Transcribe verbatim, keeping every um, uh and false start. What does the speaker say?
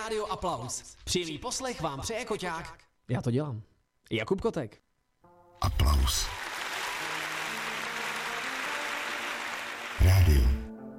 Rádio Aplaus. Příjemný poslech vám přeje Koťák. Já to dělám. Jakub Kotek. Aplaus. Rádio